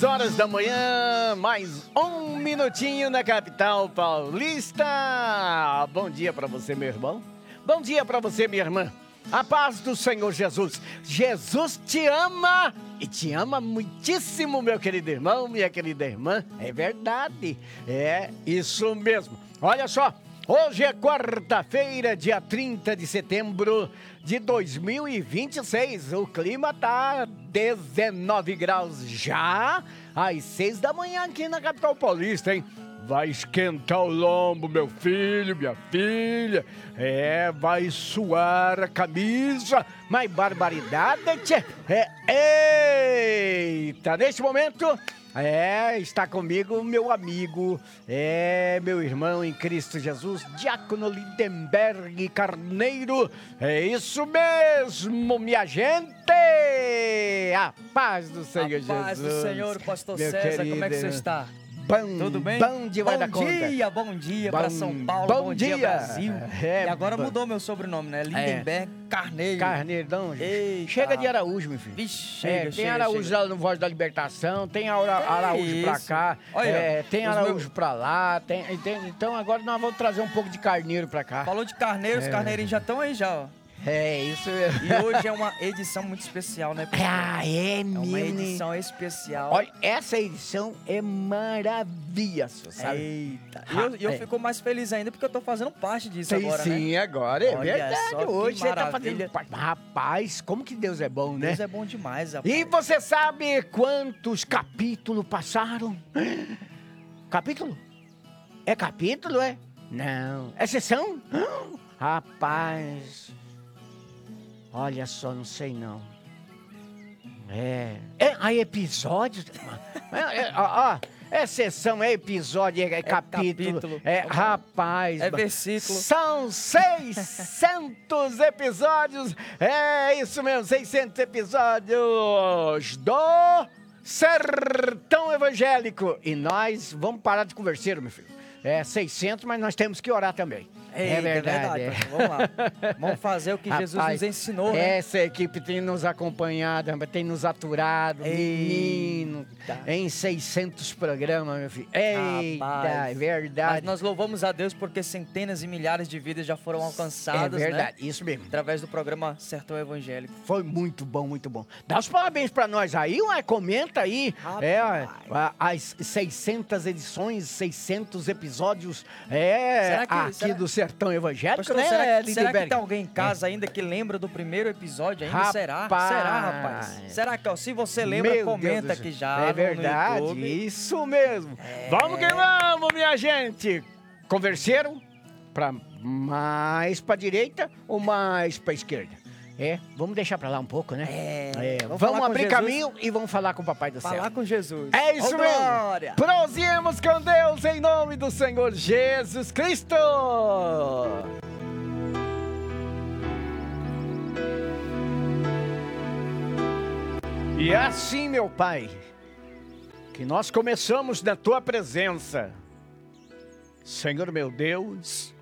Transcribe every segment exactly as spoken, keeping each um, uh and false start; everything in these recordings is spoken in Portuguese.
dez horas da manhã, mais um minutinho na capital paulista. Bom dia para você, meu irmão. Bom dia para você, minha irmã. A paz do Senhor Jesus. Jesus te ama e te ama muitíssimo, meu querido irmão, minha querida irmã. É verdade, é isso mesmo. Olha só, hoje é quarta-feira, dia trinta de setembro de dois mil e vinte e seis. O clima tá dezenove graus já às seis da manhã aqui na capital paulista, hein? Vai esquentar o lombo, meu filho, minha filha. É, vai suar a camisa. Mas barbaridade, tchê. É, eita, neste momento, é, está comigo meu amigo, é, meu irmão em Cristo Jesus, Diácono Lindenberg Carneiro. É isso mesmo, minha gente. A paz do Senhor Jesus. A paz do Senhor, pastor César, querido, como é que você está? Bom, Tudo bem? Bom dia, vai bom dar conta. dia, bom dia para São Paulo, bom, bom dia, dia Brasil. É, e agora bom. mudou meu sobrenome, né? Lindenberg é. Carneiro. Carneirão. Eita. Chega de Araújo, meu filho. Vixe, chega, é, tem chega, Araújo chega. lá no Voz da Libertação, tem Ara, Araújo isso? pra cá, Olha, é, tem Araújo meus... pra lá, tem, tem, então agora nós vamos trazer um pouco de carneiro pra cá. Falou de carneiro, os É. carneirinhos já estão aí já, ó. É, isso mesmo. E hoje é uma edição muito especial, né, pastor? Ah, é É mesmo. uma edição especial. Olha, essa edição é maravilha, sabe? Eita. E eu, e eu É. fico mais feliz ainda porque eu tô fazendo parte disso Sim, agora, sim, né? agora é Olha verdade. só que Hoje você tá maravilha. fazendo parte. Rapaz, como que Deus é bom, né? Deus é bom demais, rapaz. E você sabe quantos capítulos passaram? Capítulo? É capítulo, é? Não. É sessão? Rapaz. Olha só, não sei não. É. É, aí episódios. é, é, ó, ó, é sessão, é episódio, é, é capítulo. capítulo. É, rapaz. É versículo. São seiscentos episódios. É isso mesmo, seiscentos episódios do Sertão Evangélico. E nós vamos parar de conversar, meu filho. É seiscentos, mas nós temos que orar também. Eita, é verdade. É é. verdade. Vamos lá. Vamos fazer o que Jesus Rapaz, nos ensinou, né? Essa equipe tem nos acompanhado, tem nos aturado, menino, em seiscentos programas, meu filho. Eita, Rapaz, é verdade. Mas nós louvamos a Deus porque centenas e milhares de vidas já foram alcançadas, É verdade, né? isso mesmo. Através do programa Sertão Evangélico. Foi muito bom, muito bom. Dá os parabéns pra nós aí, ué, comenta aí. Rapaz. É, a- as seiscentas edições, seiscentos episódios é, Será que- aqui será- do Sertão Evangélico, Pastor, né, será, que, será que Lindenberg? tem alguém em casa ainda que lembra do primeiro episódio ainda? Rapaz. Será? Será, rapaz? Será que, ó, se você lembra, Meu comenta Deus do aqui céu. já É no verdade, YouTube. isso mesmo. É. Vamos que vamos, minha gente. Converseram para mais para direita ou mais para esquerda? É, vamos deixar para lá um pouco, né? É, vamos, vamos falar com abrir Jesus. caminho e vamos falar com o Papai do Céu. Falar com Jesus. É isso Ô, mesmo. glória. Prosseguimos com Deus em nome do Senhor Jesus Cristo. E é assim, meu Pai, que nós começamos na Tua presença. Senhor meu Deus,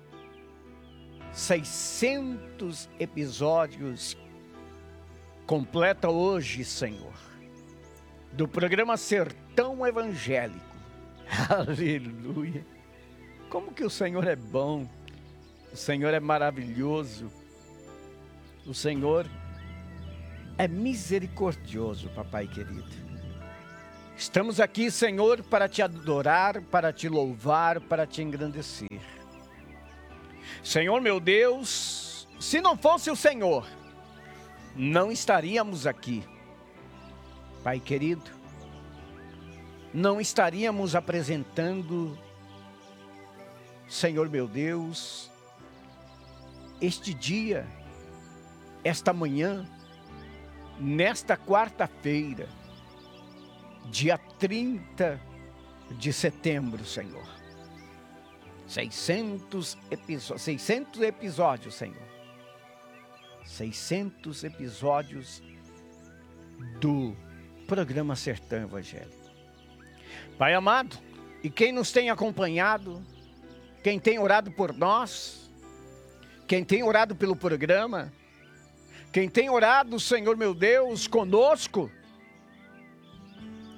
seiscentos episódios completa hoje, Senhor, do programa Sertão Evangélico. Aleluia! Como que o Senhor é bom, o Senhor é maravilhoso, o Senhor é misericordioso, papai querido. Estamos aqui, Senhor, para te adorar, para te louvar, para te engrandecer. Senhor meu Deus, se não fosse o Senhor, não estaríamos aqui. Pai querido, não estaríamos apresentando, Senhor meu Deus, este dia, esta manhã, nesta quarta-feira, dia trinta de setembro, Senhor. seiscentos episódios, seiscentos episódios, Senhor. seiscentos episódios do programa Sertão Evangélico. Pai amado, e quem nos tem acompanhado, quem tem orado por nós, quem tem orado pelo programa, quem tem orado, Senhor meu Deus, conosco,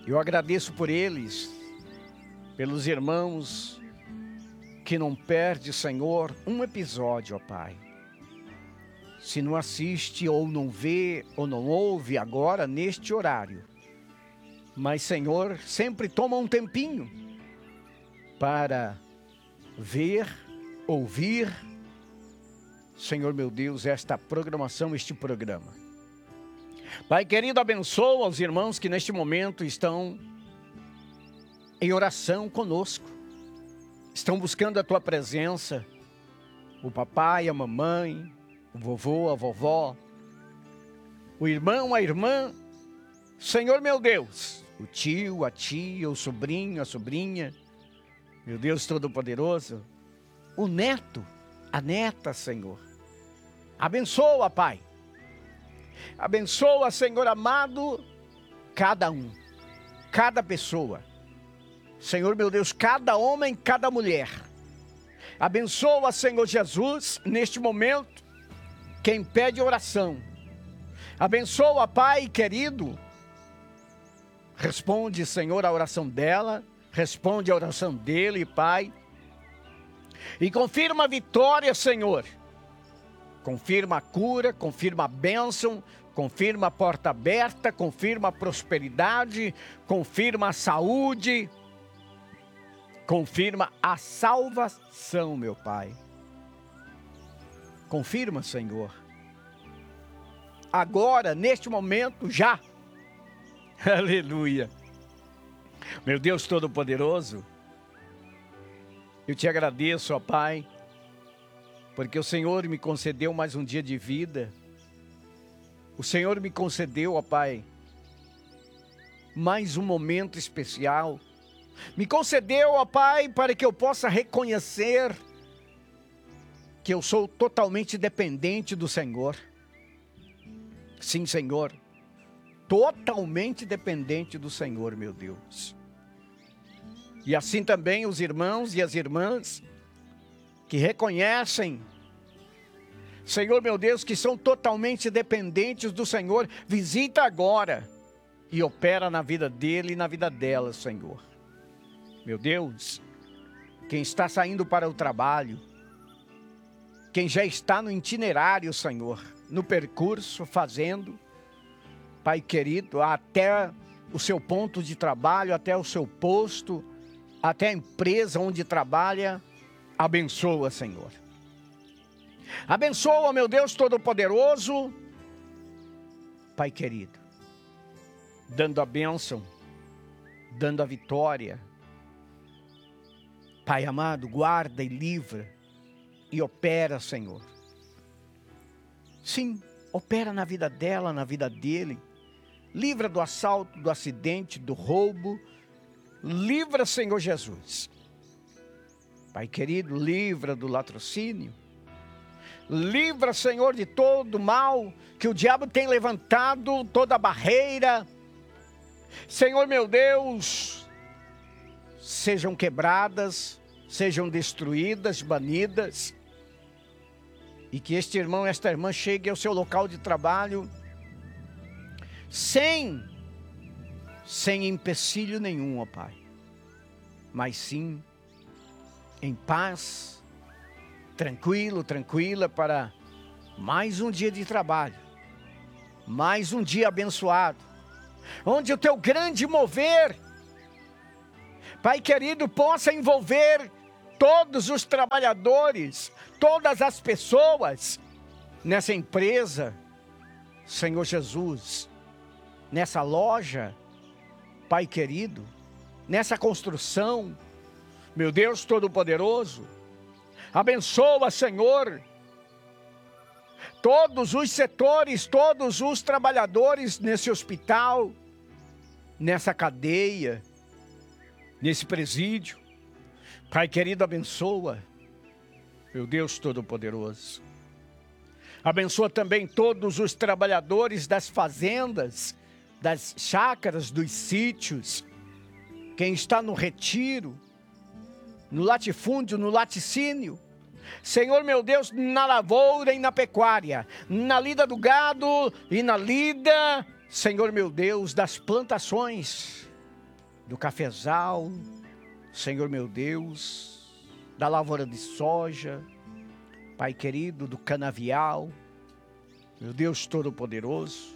Eu agradeço por eles, pelos irmãos que não perdem, Senhor, um episódio, ó Pai. Se não assiste ou não vê ou não ouve agora neste horário, mas, Senhor, sempre toma um tempinho para ver, ouvir, Senhor meu Deus, esta programação, este programa. Pai querido, abençoa os irmãos que neste momento estão em oração conosco, estão buscando a Tua presença, o papai, a mamãe, o vovô, a vovó, o irmão, a irmã, Senhor meu Deus, o tio, a tia, o sobrinho, a sobrinha, meu Deus Todo-Poderoso, o neto, a neta, Senhor. Abençoa, Pai. Abençoa, Senhor amado, cada um, cada pessoa. Senhor meu Deus, cada homem, cada mulher. Abençoa, Senhor Jesus, neste momento, quem pede oração. Abençoa, Pai querido. Responde, Senhor, a oração dela. Responde a oração dele, Pai. E confirma a vitória, Senhor. Confirma a cura, confirma a bênção, confirma a porta aberta, confirma a prosperidade, confirma a saúde, confirma a salvação, meu Pai. Confirma, Senhor. Agora, neste momento, já. Aleluia. Meu Deus Todo-Poderoso, eu te agradeço, ó Pai, porque o Senhor me concedeu mais um dia de vida. O Senhor me concedeu, ó Pai, mais um momento especial. Me concedeu, ó Pai, para que eu possa reconhecer que eu sou totalmente dependente do Senhor. Sim, Senhor, totalmente dependente do Senhor, meu Deus. E assim também os irmãos e as irmãs que reconhecem, Senhor meu Deus, que são totalmente dependentes do Senhor, visita agora e opera na vida dele e na vida dela, Senhor. Meu Deus, quem está saindo para o trabalho, quem já está no itinerário, Senhor, no percurso, fazendo, Pai querido, até o seu ponto de trabalho, até o seu posto, até a empresa onde trabalha, abençoa, Senhor. Abençoa, meu Deus Todo-Poderoso, Pai querido, dando a bênção, dando a vitória. Pai amado, guarda e livra e opera, Senhor. Sim, opera na vida dela, na vida dele. Livra do assalto, do acidente, do roubo. Livra, Senhor Jesus. Pai querido, livra do latrocínio. Livra, Senhor, de todo mal que o diabo tem levantado, toda barreira. Senhor meu Deus, sejam quebradas, sejam destruídas, banidas. E que este irmão, esta irmã chegue ao seu local de trabalho sem, sem empecilho nenhum, ó Pai. Mas sim, em paz, tranquilo, tranquila, para mais um dia de trabalho, mais um dia abençoado, onde o teu grande mover, Pai querido, possa envolver todos os trabalhadores, todas as pessoas nessa empresa, Senhor Jesus, nessa loja, Pai querido, nessa construção, meu Deus Todo-Poderoso. Abençoa, Senhor, todos os setores, todos os trabalhadores nesse hospital, nessa cadeia, nesse presídio. Pai querido, abençoa, meu Deus Todo-Poderoso. Abençoa também todos os trabalhadores das fazendas, das chácaras, dos sítios, quem está no retiro, no latifúndio, no laticínio. Senhor meu Deus, na lavoura e na pecuária, na lida do gado e na lida, Senhor meu Deus, das plantações. do cafezal, Senhor meu Deus, da lavoura de soja, Pai querido, do canavial, meu Deus Todo-Poderoso.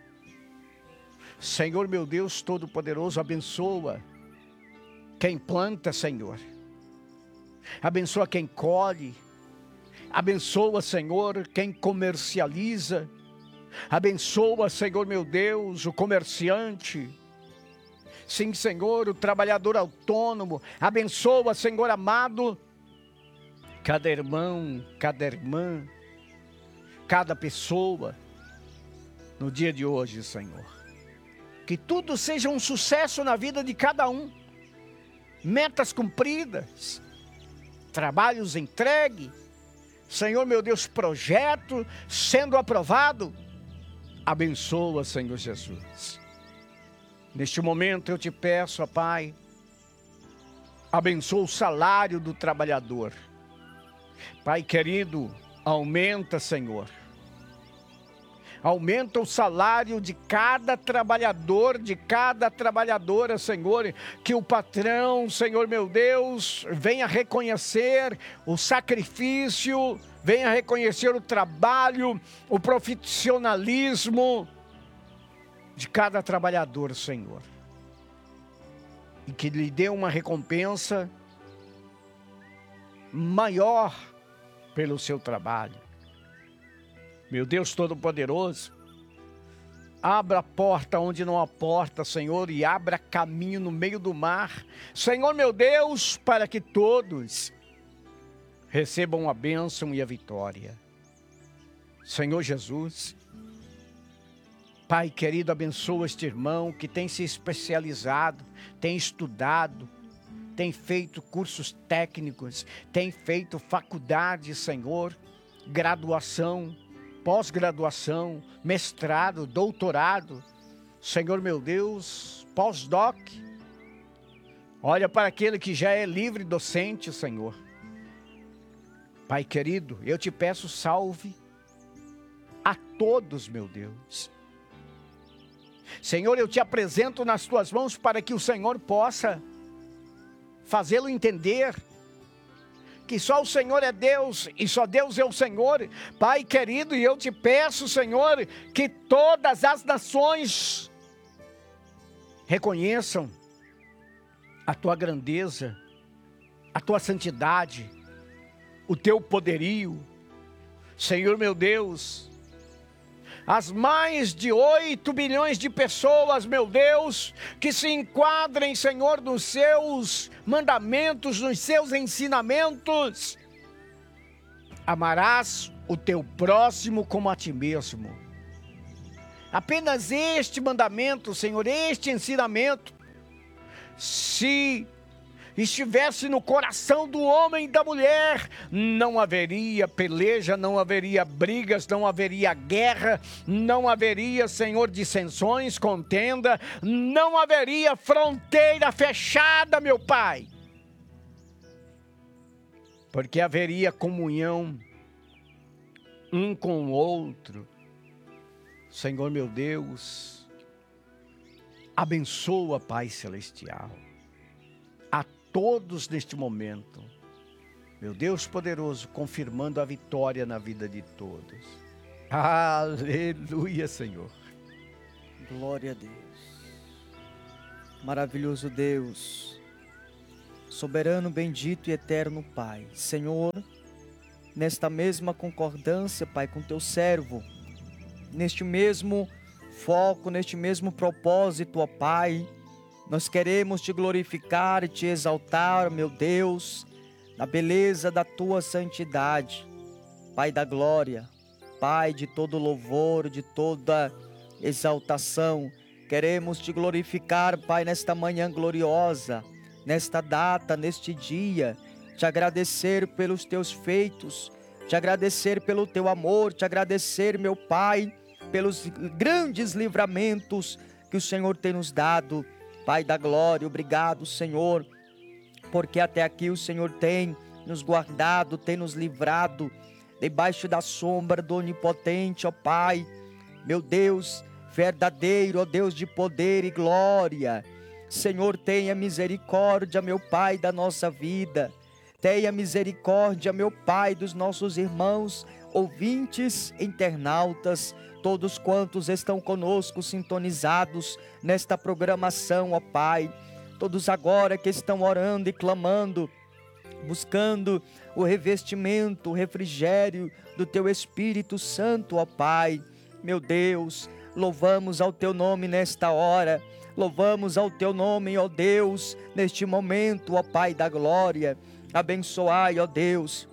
Senhor meu Deus Todo-Poderoso, abençoa quem planta, Senhor. Abençoa quem colhe. Abençoa, Senhor, quem comercializa. Abençoa, Senhor meu Deus, o comerciante. Sim, Senhor, o trabalhador autônomo. Abençoa, Senhor amado, cada irmão, cada irmã, cada pessoa no dia de hoje, Senhor. Que tudo seja um sucesso na vida de cada um. Metas cumpridas, trabalhos entregues, Senhor meu Deus, projeto sendo aprovado. Abençoa, Senhor Jesus. Neste momento eu te peço, ó Pai, abençoa o salário do trabalhador. Pai querido, aumenta, Senhor. Aumenta o salário de cada trabalhador, de cada trabalhadora, Senhor. Que o patrão, Senhor meu Deus, venha reconhecer o sacrifício, venha reconhecer o trabalho, o profissionalismo de cada trabalhador, Senhor. E que lhe dê uma recompensa maior pelo seu trabalho. Meu Deus Todo-Poderoso, abra a porta onde não há porta, Senhor, e abra caminho no meio do mar. Senhor meu Deus, para que todos recebam a bênção e a vitória. Senhor Jesus, Pai querido, abençoa este irmão que tem se especializado, tem estudado, tem feito cursos técnicos, tem feito faculdade, Senhor, graduação, pós-graduação, mestrado, doutorado, Senhor meu Deus, pós-doc. Olha para aquele que já é livre docente, Senhor. Pai querido, eu te peço, salve a todos, meu Deus. Senhor, eu te apresento nas tuas mãos para que o Senhor possa fazê-lo entender que só o Senhor é Deus e só Deus é o Senhor. Pai querido, e eu te peço, Senhor, que todas as nações reconheçam a tua grandeza, a tua santidade, o teu poderio. Senhor meu Deus, as mais de oito bilhões de pessoas, meu Deus, que se enquadrem, Senhor, nos seus mandamentos, nos seus ensinamentos. Amarás o teu próximo como a ti mesmo. Apenas este mandamento, Senhor, este ensinamento, se estivesse no coração do homem e da mulher, não haveria peleja, não haveria brigas, não haveria guerra, não haveria, Senhor, dissensões, contenda, não haveria fronteira fechada, meu Pai, porque haveria comunhão um com o outro. Senhor meu Deus, abençoa, Pai Celestial, todos neste momento, meu Deus poderoso, confirmando a vitória na vida de todos. Aleluia, Senhor. Glória a Deus. Maravilhoso Deus, soberano, bendito e eterno Pai. Senhor, nesta mesma concordância, Pai, com teu servo, neste mesmo foco, neste mesmo propósito, ó Pai, nós queremos te glorificar e te exaltar, meu Deus, na beleza da tua santidade. Pai da glória, Pai de todo louvor, de toda exaltação, queremos te glorificar, Pai, nesta manhã gloriosa, nesta data, neste dia, te agradecer pelos teus feitos, te agradecer pelo teu amor, te agradecer, meu Pai, pelos grandes livramentos que o Senhor tem nos dado. Pai da glória, obrigado, Senhor, porque até aqui o Senhor tem nos guardado, tem nos livrado, debaixo da sombra do Onipotente, ó Pai, meu Deus, verdadeiro, ó Deus de poder e glória. Senhor, tenha misericórdia, meu Pai, da nossa vida. Tenha misericórdia, meu Pai, dos nossos irmãos, ouvintes, internautas, todos quantos estão conosco sintonizados nesta programação, ó Pai. Todos agora que estão orando e clamando, buscando o revestimento, o refrigério do Teu Espírito Santo, ó Pai. Meu Deus, louvamos ao Teu nome nesta hora, louvamos ao Teu nome, ó Deus, neste momento, ó Pai da glória. Abençoai, ó Deus,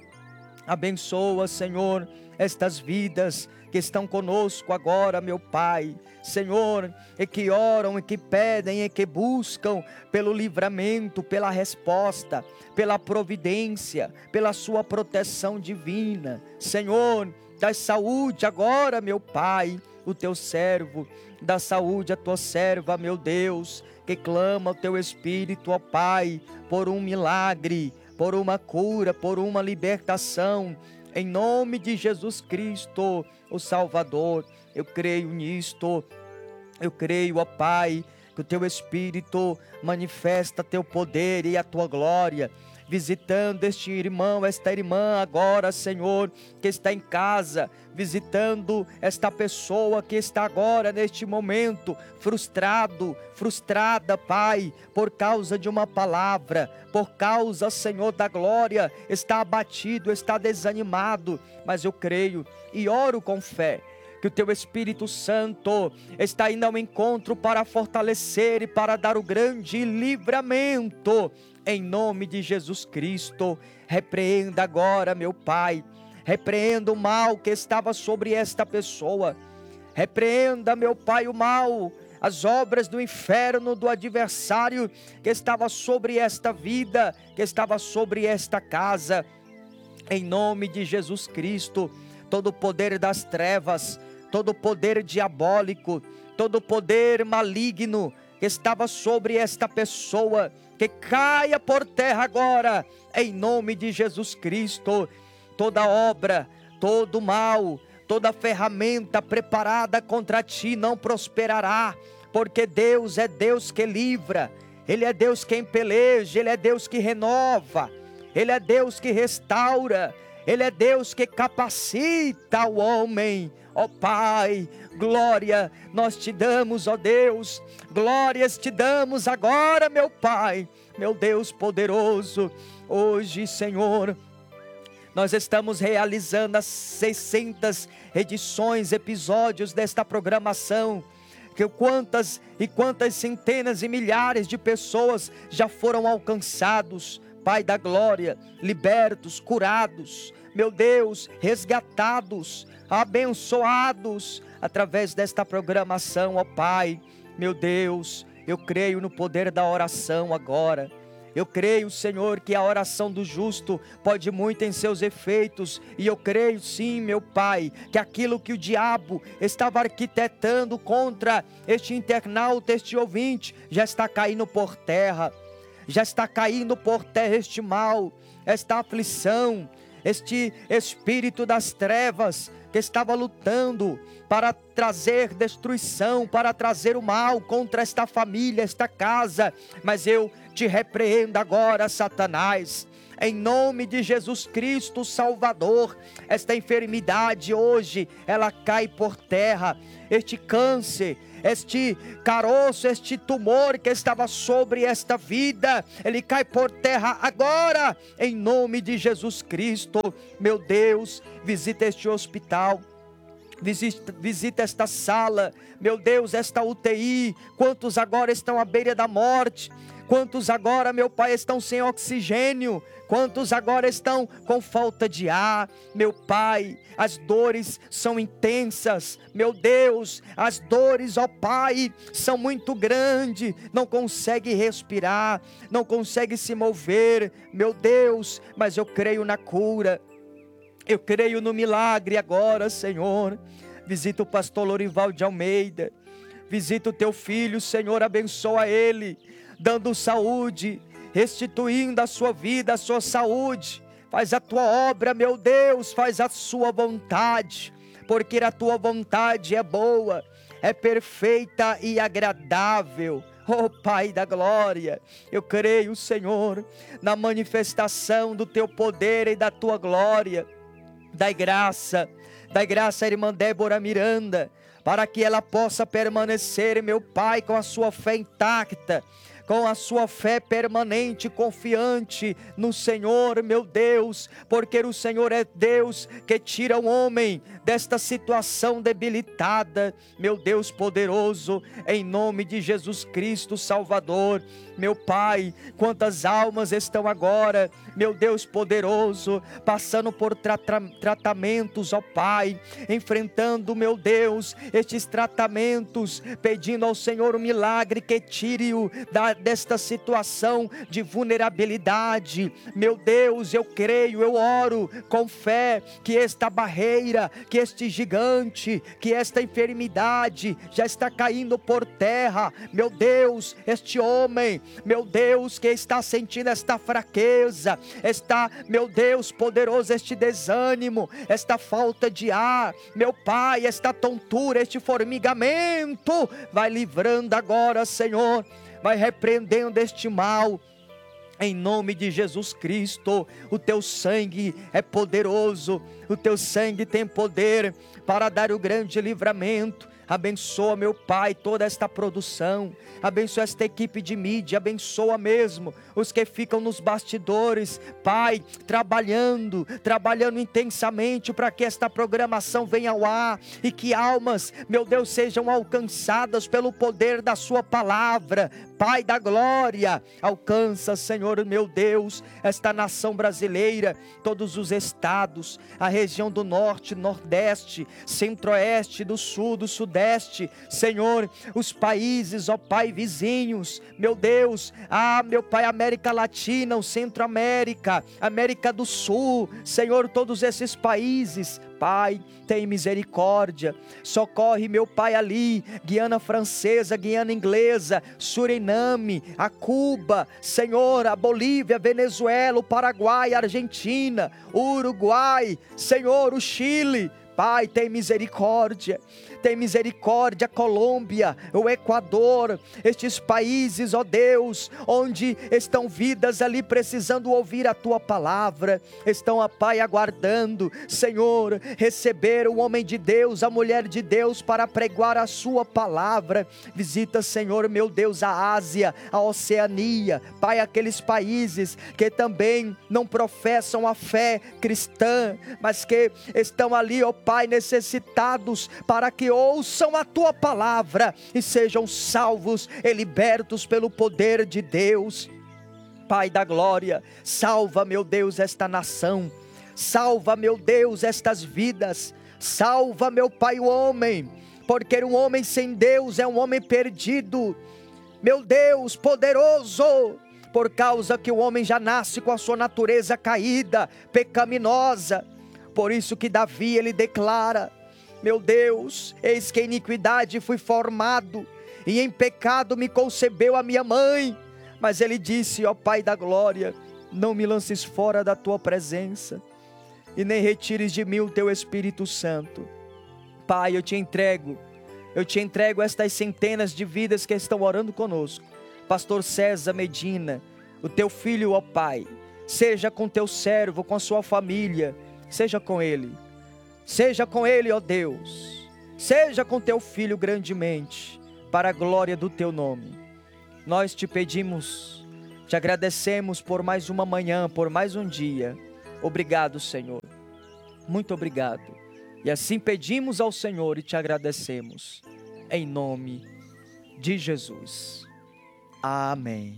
abençoa, Senhor, estas vidas que estão conosco agora, meu Pai. Senhor, e que oram, e que pedem, e que buscam pelo livramento, pela resposta, pela providência, pela sua proteção divina. Senhor, dá saúde agora, meu Pai, o teu servo, dá saúde a tua serva, meu Deus, que clama o teu Espírito, ó Pai, por um milagre, por uma cura, por uma libertação, em nome de Jesus Cristo, o Salvador. Eu creio nisto, eu creio, ó Pai, que o Teu Espírito manifesta Teu poder e a Tua glória, visitando este irmão, esta irmã agora, Senhor, que está em casa, visitando esta pessoa que está agora, neste momento, frustrado, frustrada, Pai, por causa de uma palavra, por causa, Senhor, da glória, está abatido, está desanimado, mas eu creio e oro com fé, que o Teu Espírito Santo está indo ao encontro para fortalecer e para dar o grande livramento, em nome de Jesus Cristo. Repreenda agora, meu Pai, repreenda o mal que estava sobre esta pessoa, repreenda, meu Pai, o mal, as obras do inferno, do adversário que estava sobre esta vida, que estava sobre esta casa, em nome de Jesus Cristo. Todo o poder das trevas, todo o poder diabólico, todo o poder maligno que estava sobre esta pessoa, que caia por terra agora, em nome de Jesus Cristo. Toda obra, todo mal, toda ferramenta preparada contra ti não prosperará, porque Deus é Deus que livra, Ele é Deus quem peleja, Ele é Deus que renova, Ele é Deus que restaura, Ele é Deus que capacita o homem. Ó Pai, glória nós te damos, ó Deus, glórias te damos agora, meu Pai, meu Deus poderoso. Hoje, Senhor, nós estamos realizando as seiscentas edições, episódios desta programação, que quantas e quantas centenas e milhares de pessoas já foram alcançados, Pai da glória, libertos, curados, meu Deus, resgatados, abençoados, através desta programação, ó Pai. Meu Deus, eu creio no poder da oração agora. Eu creio, Senhor, que a oração do justo pode muito em seus efeitos, e eu creio sim, meu Pai, que aquilo que o diabo estava arquitetando contra este internauta, este ouvinte, já está caindo por terra, já está caindo por terra este mal, esta aflição, este espírito das trevas que estava lutando para trazer destruição, para trazer o mal contra esta família, esta casa. Mas eu te repreendo agora, Satanás, em nome de Jesus Cristo Salvador. Esta enfermidade hoje, ela cai por terra. Este câncer, este caroço, este tumor que estava sobre esta vida, ele cai por terra agora, em nome de Jesus Cristo. Meu Deus, visita este hospital, visita, visita esta sala, meu Deus, esta U T I, quantos agora estão à beira da morte, quantos agora, meu Pai, estão sem oxigênio, quantos agora estão com falta de ar, meu Pai, as dores são intensas, meu Deus, as dores, ó Pai, são muito grandes, não consegue respirar, não consegue se mover, meu Deus, mas eu creio na cura, eu creio no milagre agora, Senhor. Visita o pastor Lorival de Almeida, visita o teu filho, Senhor, abençoa ele, dando saúde, restituindo a sua vida, a sua saúde. Faz a tua obra, meu Deus, faz a sua vontade, porque a tua vontade é boa, é perfeita e agradável. Oh Pai da glória, eu creio, Senhor, na manifestação do teu poder e da tua glória. Dai graça, dai graça à irmã Débora Miranda, para que ela possa permanecer, meu Pai, com a sua fé intacta, com a sua fé permanente, confiante no Senhor, meu Deus, porque o Senhor é Deus que tira o homem desta situação debilitada, meu Deus poderoso, em nome de Jesus Cristo Salvador. Meu Pai, quantas almas estão agora, meu Deus poderoso, passando por tra tra tratamentos, ó Pai, enfrentando, meu Deus, estes tratamentos, pedindo ao Senhor um milagre que tire-o da, desta situação de vulnerabilidade. Meu Deus, eu creio, eu oro com fé que esta barreira, que este gigante, que esta enfermidade já está caindo por terra. Meu Deus, este homem, meu Deus, que está sentindo esta fraqueza, está, meu Deus poderoso, este desânimo, esta falta de ar, meu Pai, esta tontura, este formigamento, vai livrando agora, Senhor, vai repreendendo este mal, em nome de Jesus Cristo. O teu sangue é poderoso, o teu sangue tem poder para dar o grande livramento. Abençoa, meu Pai, toda esta produção, abençoa esta equipe de mídia, abençoa mesmo os que ficam nos bastidores, Pai, trabalhando, trabalhando intensamente para que esta programação venha ao ar e que almas, meu Deus, sejam alcançadas pelo poder da sua palavra. Pai da glória, alcança, Senhor meu Deus, esta nação brasileira, todos os estados, a região do norte, nordeste, centro-oeste, do sul, do sudeste, Senhor, os países, ó Pai, vizinhos, meu Deus, ah, meu Pai, América Latina, o Centro-América, América do Sul, Senhor, todos esses países, Pai, tem misericórdia, socorre, meu Pai, ali, Guiana Francesa, Guiana Inglesa, Suriname, a Cuba, Senhor, a Bolívia, Venezuela, o Paraguai, a Argentina, o Uruguai, Senhor, o Chile, Pai, tem misericórdia, tem misericórdia, Colômbia, o Equador, estes países, ó Deus, onde estão vidas ali precisando ouvir a Tua palavra, estão, ó Pai, aguardando, Senhor, receber o homem de Deus, a mulher de Deus para pregoar a Sua palavra. Visita, Senhor, meu Deus, a Ásia, a Oceania, Pai, aqueles países que também não professam a fé cristã, mas que estão ali, ó Pai, necessitados para que ouçam a Tua palavra e sejam salvos e libertos pelo poder de Deus. Pai da glória, salva, meu Deus, esta nação, salva, meu Deus, estas vidas, salva, meu Pai, o homem, porque um homem sem Deus é um homem perdido, meu Deus, poderoso, por causa que o homem já nasce com a sua natureza caída, pecaminosa. Por isso que Davi, ele declara, meu Deus, eis que em iniquidade fui formado, e em pecado me concebeu a minha mãe. Mas ele disse, ó Pai da glória, não me lances fora da Tua presença, e nem retires de mim o Teu Espírito Santo. Pai, eu te entrego, eu te entrego estas centenas de vidas que estão orando conosco. Pastor César Medina, o Teu filho, ó Pai, seja com Teu servo, com a sua família, seja com ele. Seja com ele, ó Deus, seja com Teu filho grandemente, para a glória do Teu nome. Nós te pedimos, te agradecemos por mais uma manhã, por mais um dia. Obrigado, Senhor, muito obrigado. E assim pedimos ao Senhor e te agradecemos, em nome de Jesus. Amém.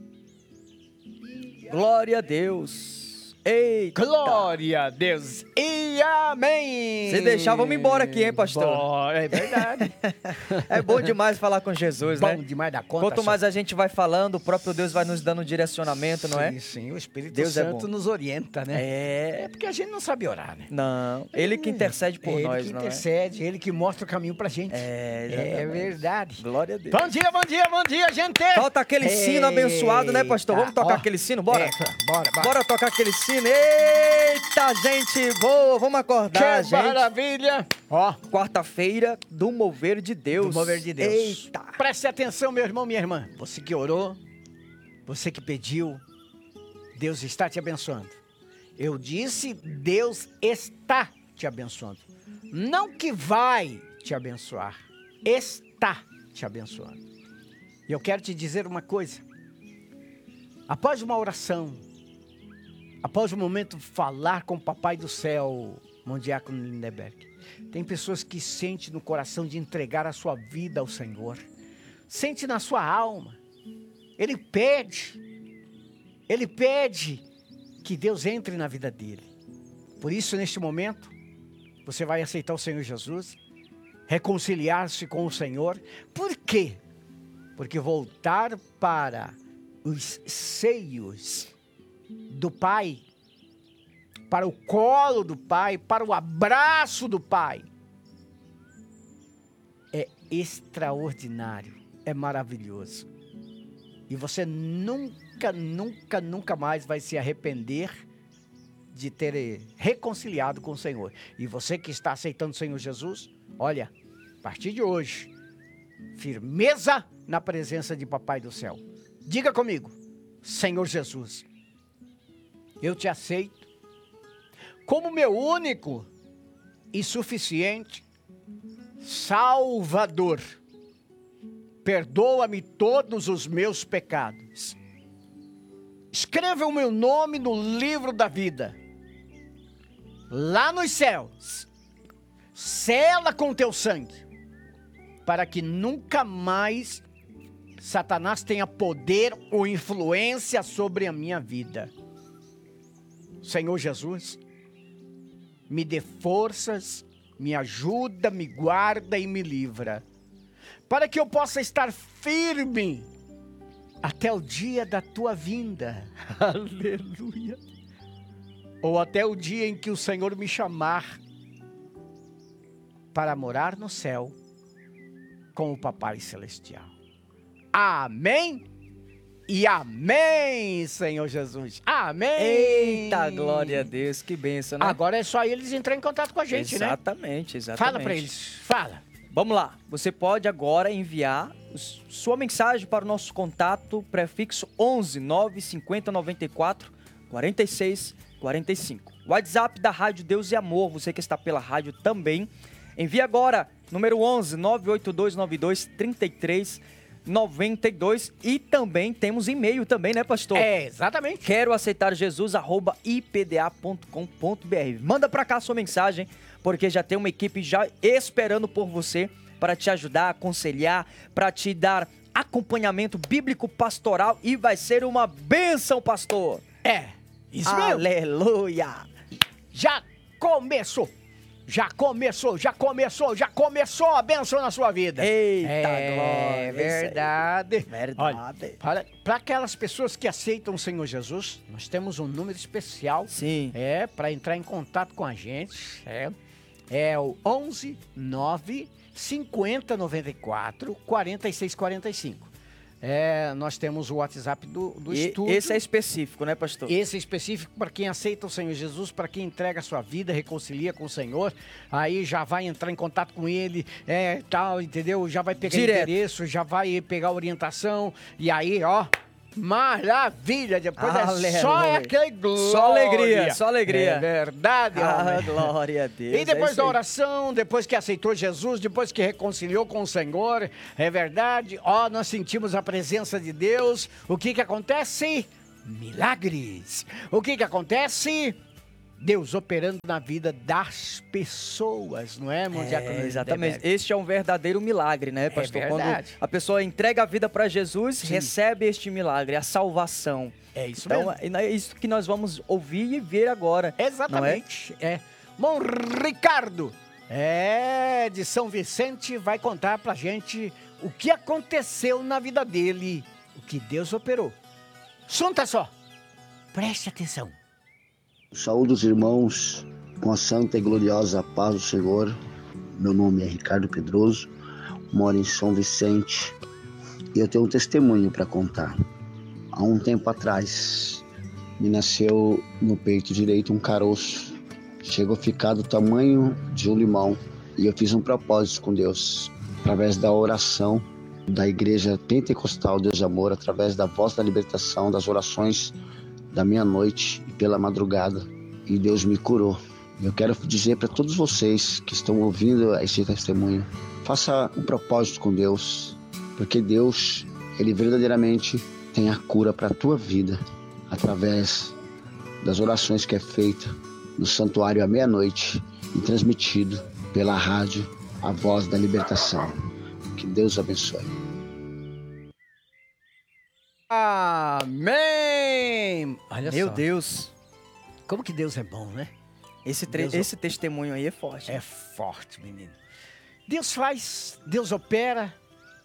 Glória a Deus. Eita. Glória a Deus e amém. Se deixar, vamos embora aqui, hein, pastor? Bom, é verdade. É bom demais falar com Jesus, bom né? Bom demais da conta. Quanto mais a gente vai falando, o próprio Deus vai nos dando direcionamento, sim, não é? Sim, sim, o Espírito Deus Santo é nos orienta, né? É. É porque a gente não sabe orar, né? Não, Ele que intercede por ele nós, que não intercede, é? Ele que mostra o caminho pra gente. É, é verdade. Glória a Deus. Bom dia, bom dia, bom dia, gente. Falta aquele sino abençoado, né, pastor? Vamos tocar ó, aquele sino, bora? É, bora, bora. Bora tocar aquele sino. Eita, gente boa. vamos acordar, que gente. maravilha! Ó, Quarta-feira do mover de Deus. do mover de Deus. Eita. Preste atenção, meu irmão, minha irmã. Você que orou, você que pediu, Deus está te abençoando. Eu disse, Deus está te abençoando. Não que vai te abençoar, está te abençoando. E eu quero te dizer uma coisa. Após uma oração, após um momento de falar com o Papai do Céu, Mondiácono Lindeberg, tem pessoas que sentem no coração de entregar a sua vida ao Senhor. Sente na sua alma. Ele pede, ele pede que Deus entre na vida dele. Por isso, neste momento, você vai aceitar o Senhor Jesus, reconciliar-se com o Senhor. Por quê? Porque voltar para os seios do Pai, para o colo do Pai, para o abraço do Pai, é extraordinário, é maravilhoso. E você nunca, nunca, nunca mais vai se arrepender de ter reconciliado com o Senhor. E você que está aceitando o Senhor Jesus, olha, a partir de hoje, firmeza na presença de Papai do Céu. Diga comigo, Senhor Jesus, eu te aceito como meu único e suficiente Salvador. Perdoa-me todos os meus pecados. Escreva o meu nome no livro da vida, lá nos céus. Sela com teu sangue, para que nunca mais Satanás tenha poder ou influência sobre a minha vida. Senhor Jesus, me dê forças, me ajuda, me guarda e me livra, para que eu possa estar firme até o dia da tua vinda. Aleluia. Ou até o dia em que o Senhor me chamar para morar no céu com o Papai Celestial. Amém e amém, Senhor Jesus. Amém. Eita, glória a Deus, que bênção, né? Agora é só eles entrarem em contato com a gente, exatamente, né? Exatamente, Fala para eles, fala. Vamos lá, você pode agora enviar sua mensagem para o nosso contato prefixo onze nove cinquenta noventa e quatro quarenta e seis quarenta e cinco. WhatsApp da Rádio Deus e Amor, você que está pela rádio também. Envie agora, número onze nove oito dois nove dois três três nove dois. E também temos e-mail também, né, pastor? É, exatamente. Quero aceitar Jesus, arroba i p d a ponto com ponto b r. Manda pra cá a sua mensagem, porque já tem uma equipe já esperando por você para te ajudar, aconselhar, para te dar acompanhamento bíblico pastoral e vai ser uma bênção, pastor. É, isso mesmo. Aleluia. Já começou. Já começou, já começou, já começou a bênção na sua vida. Eita, é, glória. É verdade. Verdade. Olha, para aquelas pessoas que aceitam o Senhor Jesus, nós temos um número especial. Sim. É, para entrar em contato com a gente. É, é o onze nove cinquenta noventa e quatro quarenta e seis quarenta e cinco. É, nós temos o WhatsApp do, do e, estúdio. Esse é específico, né, pastor? Esse é específico para quem aceita o Senhor Jesus, para quem entrega a sua vida, reconcilia com o Senhor. Aí já vai entrar em contato com ele, é, tal, entendeu? Já vai pegar Direto. endereço, já vai pegar orientação. E aí, ó, maravilha! Depois Aleluia. é só aquele glória. Só alegria, só alegria. É verdade, Ah, homem. glória a Deus. E depois é da oração, depois que aceitou Jesus, depois que reconciliou com o Senhor, é verdade, ó, nós sentimos a presença de Deus. O que que acontece? Milagres. O que que acontece? Deus operando na vida das pessoas, não é, Mondiácono? É, exatamente. Este é um verdadeiro milagre, né, pastor? É Quando verdade. a pessoa entrega a vida para Jesus, Sim. recebe este milagre, a salvação. É isso então, mesmo. é isso que nós vamos ouvir e ver agora. Exatamente. É? é. Bom, Ricardo, é, de São Vicente, vai contar pra gente o que aconteceu na vida dele, o que Deus operou. Sunta só, preste atenção. Saúde os irmãos com a santa e gloriosa paz do Senhor. Meu nome é Ricardo Pedroso, moro em São Vicente e eu tenho um testemunho para contar. Há um tempo atrás, me nasceu no peito direito um caroço chegou a ficar do tamanho de um limão. E eu fiz um propósito com Deus, através da oração da Igreja Pentecostal Deus de Amor, através da voz da libertação, das orações da meia-noite e pela madrugada. E Deus me curou. Eu quero dizer para todos vocês que estão ouvindo esse testemunho, faça um propósito com Deus, porque Deus, Ele verdadeiramente tem a cura para a tua vida, através das orações que é feita no santuário à meia-noite e transmitido pela rádio A Voz da Libertação. Que Deus abençoe. Amém! Olha Meu só. Deus, Como que Deus é bom, né? esse, tre- Deus- esse testemunho aí é forte. É forte, menino. Deus faz, Deus opera.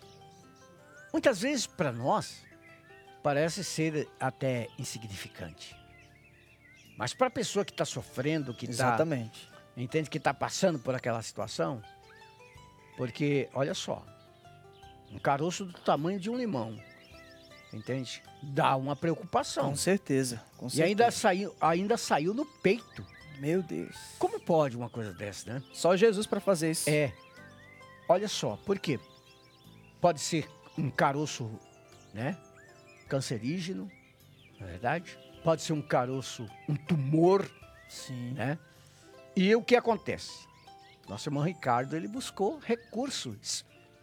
Muitas vezes, para nós, parece ser até insignificante. Mas para a pessoa que está sofrendo, que está, Exatamente. entende, que está passando por aquela situação, porque, olha só, um caroço do tamanho de um limão, entende? Dá uma preocupação. Com certeza. Com E certeza. ainda saiu, ainda saiu no peito. Meu Deus. Como pode uma coisa dessa, né? Só Jesus para fazer isso. É. Olha só, por quê? Pode ser um caroço, né? Cancerígeno, na verdade. Pode ser um caroço, um tumor, Sim. né? E o que acontece? Nosso irmão Ricardo, ele buscou recursos.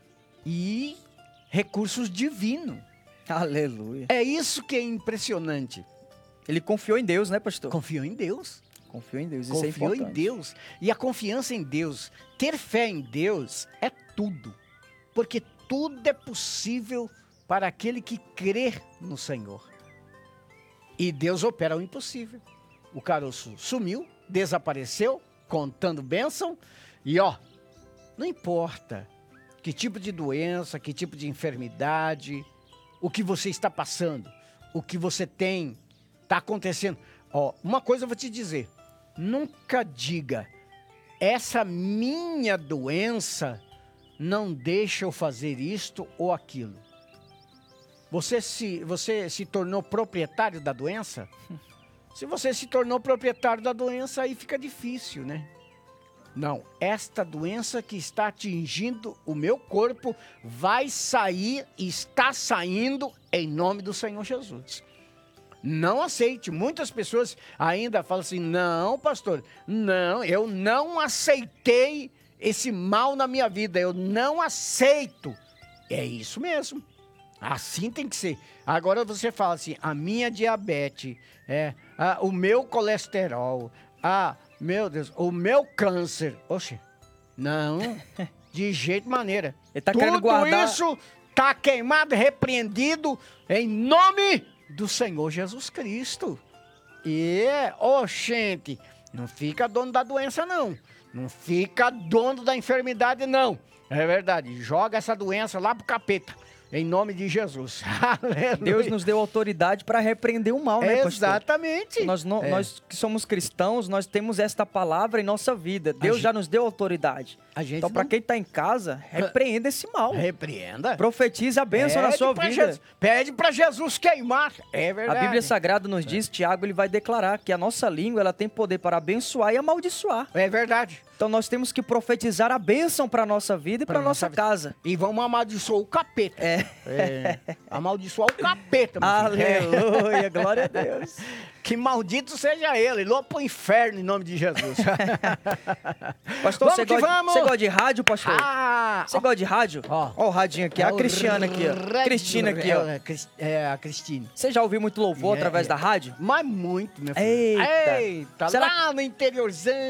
E recursos divinos. Aleluia. É isso que é impressionante. Ele confiou em Deus, né, pastor? Confiou em Deus. Confiou em Deus. Isso é Confiou importante. em Deus. E a confiança em Deus, ter fé em Deus é tudo. Porque tudo é possível para aquele que crê no Senhor. E Deus opera o impossível. O caroço sumiu, desapareceu, contando bênção. E ó, não importa que tipo de doença, que tipo de enfermidade, o que você está passando, o que você tem, está acontecendo. Ó, uma coisa eu vou te dizer. Nunca diga, essa minha doença não deixa eu fazer isto ou aquilo. Você se, você se tornou proprietário da doença? Se você se tornou proprietário da doença, aí fica difícil, né? Não, esta doença que está atingindo o meu corpo vai sair e está saindo em nome do Senhor Jesus. Não aceite. Muitas pessoas ainda falam assim, não, pastor, não, eu não aceitei esse mal na minha vida, eu não aceito. É isso mesmo. Assim tem que ser. Agora você fala assim, a minha diabetes, é, a, o meu colesterol, a, meu Deus, o meu câncer. Oxe, não, de jeito maneira. Ele tá Tudo querendo guardar... isso tá queimado, repreendido em nome do Senhor Jesus Cristo. E, ô, gente, não fica dono da doença, não. Não fica dono da enfermidade, não. É verdade, joga essa doença lá pro capeta. Em nome de Jesus. Aleluia. Deus nos deu autoridade para repreender o mal, né, pastor? Exatamente. Nós, não, É. nós que somos cristãos, nós temos esta palavra em nossa vida. Deus gente- já nos deu autoridade. A gente Então, para não- quem está em casa, repreenda esse mal. Repreenda. Profetize a bênção na Pede sua pra vida. Jesus- Pede para Jesus queimar. É A verdade. Bíblia Sagrada nos diz, Tiago, ele vai declarar que a nossa língua ela tem poder para abençoar e amaldiçoar. É verdade. Então nós temos que profetizar a bênção para a nossa vida e para a Pra nossa nossa vida. casa. E vamos amaldiçoar o capeta. É. É. Amaldiçoar o capeta, meu filho. Aleluia, glória a Deus. Que maldito seja ele. Logo pro inferno em nome de Jesus. Pastor, Vamos você que gosta, vamos. você gosta de rádio, pastor? ah, Você gosta de rádio? Ó. Ó o radinho aqui, é a o Cristiana aqui, ó. Red- Cristina aqui, ó. É, Cris- é a Cristine. Você já ouviu muito louvor É, através é. da rádio? Mas muito, meu filho. Eita. Eita, Será- lá no interiorzão.